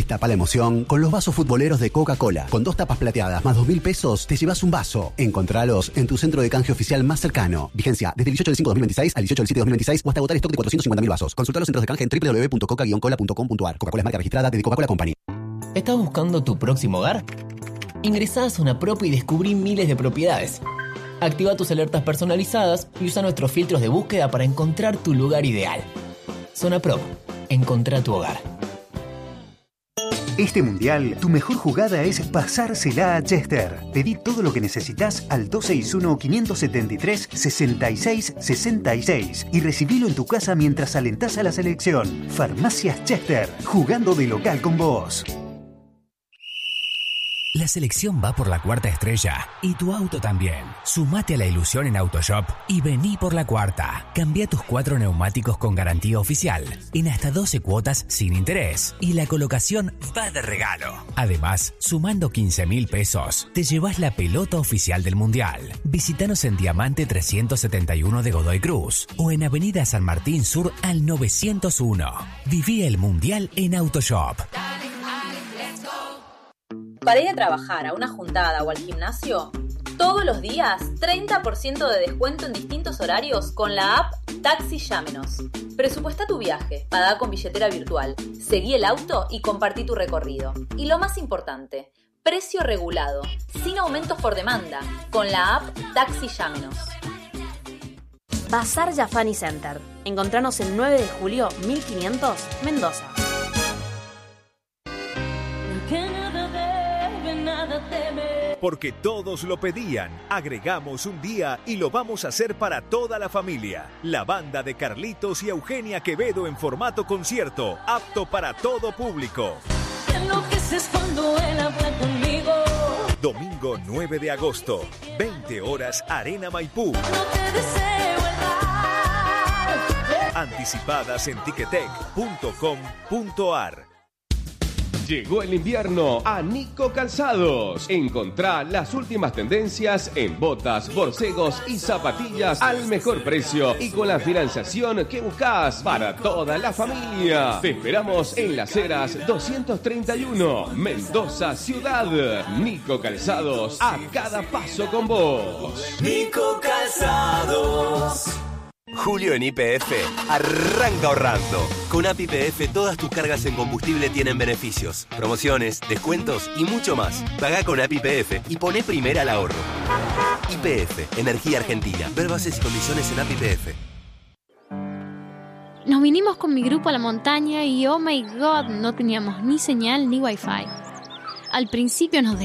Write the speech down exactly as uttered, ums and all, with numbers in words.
Destapa la emoción con los vasos futboleros de Coca-Cola. Con dos tapas plateadas más dos mil pesos, te llevas un vaso. Encontralos en tu centro de canje oficial más cercano. Vigencia desde el dieciocho del cinco de dos mil veintiséis al dieciocho del siete de dos mil veintiséis o hasta agotar stock de cuatrocientos cincuenta mil vasos. Consulta los centros de canje en doble u doble u doble u punto coca guion cola punto com punto a r. Coca-Cola es marca registrada de The Coca-Cola Company. ¿Estás buscando tu próximo hogar? Ingresá a Zona Prop y descubrí miles de propiedades. Activa tus alertas personalizadas y usa nuestros filtros de búsqueda para encontrar tu lugar ideal. Zona Prop. Encontrá tu hogar. Este mundial, tu mejor jugada es pasársela a Chester. Pedí todo lo que necesitas al dos seis uno, cinco siete tres, seis seis seis seis y recibilo en tu casa mientras alentás a la selección. Farmacias Chester, jugando de local con vos. La selección va por la cuarta estrella y tu auto también. Sumate a la ilusión en Autoshop y vení por la cuarta. Cambia tus cuatro neumáticos con garantía oficial en hasta doce cuotas sin interés y la colocación va de regalo. Además, sumando quince mil pesos, te llevas la pelota oficial del Mundial. Visítanos en Diamante trescientos setenta y uno de Godoy Cruz o en Avenida San Martín Sur al novecientos uno. Viví el Mundial en Autoshop. Para ir a trabajar, a una juntada o al gimnasio, todos los días treinta por ciento de descuento en distintos horarios con la app Taxi Llámenos. Presupuesta tu viaje, pagá con billetera virtual, seguí el auto y compartí tu recorrido. Y lo más importante, precio regulado, sin aumentos por demanda, con la app Taxi Llámenos. Bazar Jafani Center. Encontranos el nueve de julio mil quinientos, Mendoza. Porque todos lo pedían, agregamos un día y lo vamos a hacer para toda la familia. La banda de Carlitos y Eugenia Quevedo en formato concierto, apto para todo público. Domingo nueve de agosto, veinte horas, Arena Maipú. Anticipadas en ticketek punto com punto a r. Llegó el invierno a Nico Calzados. Encontrá las últimas tendencias en botas, borcegos y zapatillas al mejor precio y con la financiación que buscás para toda la familia. Te esperamos en Las Heras doscientos treinta y uno, Mendoza Ciudad. Nico Calzados, a cada paso con vos. Nico Calzados. Julio en Y P F arranca ahorrando. Con App Y P F todas tus cargas en combustible tienen beneficios, promociones, descuentos y mucho más. Pagá con App Y P F y poné primera al ahorro. Y P F, Energía Argentina. Ver bases y condiciones en App Y P F. Nos vinimos con mi grupo a la montaña y oh my god, no teníamos ni señal ni wifi. Al principio nos